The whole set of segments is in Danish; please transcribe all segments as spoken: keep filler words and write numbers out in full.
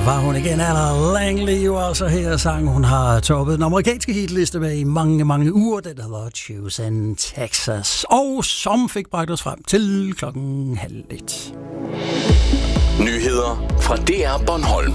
var hun igen, Anna Langley, jo altså her sang. Hun har toppet den amerikanske hitliste med i mange, mange uger. Den hedder Choose in Texas. Og som fik bragt os frem til klokken halv et. Nyheder fra D R Bornholm.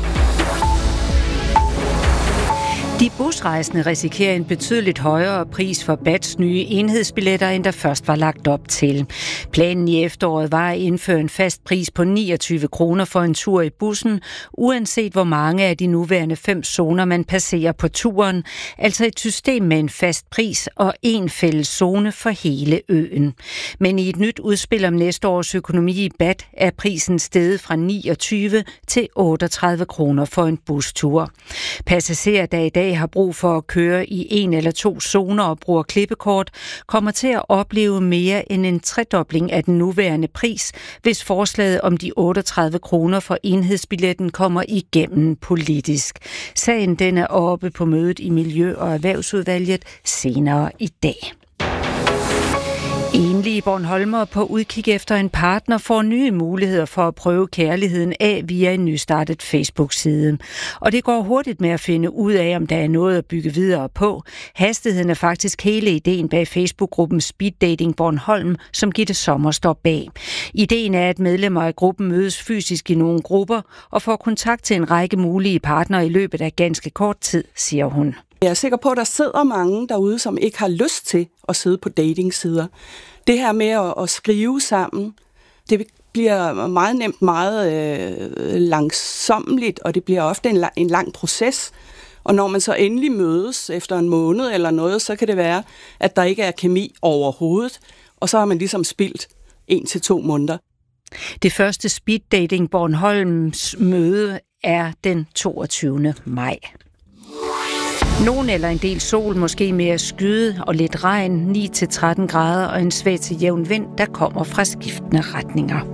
De busrejsende risikerer en betydeligt højere pris for Bats nye enhedsbilletter, end der først var lagt op til. Planen i efteråret var at indføre en fast pris på niogtyve kroner for en tur i bussen, uanset hvor mange af de nuværende fem zoner man passerer på turen, altså et system med en fast pris og en fælles zone for hele øen. Men i et nyt udspil om næste års økonomi i Bat er prisen steget fra niogtyve til otteogtredive kroner for en bustur. Passagerer, der i dag har brug for at køre i en eller to zoner og bruger klippekort, kommer til at opleve mere end en tredobling af den nuværende pris, hvis forslaget om de otteogtredive kroner for enhedsbilletten kommer igennem politisk. Sagen den er oppe på mødet i Miljø- og Erhvervsudvalget senere i dag. Enlige bornholmere på udkig efter en partner får nye muligheder for at prøve kærligheden af via en nystartet Facebook-side. Og det går hurtigt med at finde ud af, om der er noget at bygge videre på. Hastigheden er faktisk hele ideen bag Facebook-gruppen Speed Dating Bornholm, som Gitte Sommer står bag. Ideen er, at medlemmer af gruppen mødes fysisk i nogle grupper og får kontakt til en række mulige partnere i løbet af ganske kort tid, siger hun. Jeg er sikker på, at der sidder mange derude, som ikke har lyst til at sidde på datingsider. Det her med at, at skrive sammen, det bliver meget nemt meget øh, langsommeligt, og det bliver ofte en, en lang proces. Og når man så endelig mødes efter en måned eller noget, så kan det være, at der ikke er kemi overhovedet, og så har man ligesom spildt en til to måneder. Det første Speed Dating Bornholms møde er den toogtyvende maj. Nogen eller en del sol, måske mere skyde og lidt regn, ni til tretten grader og en svag til jævn vind, der kommer fra skiftende retninger.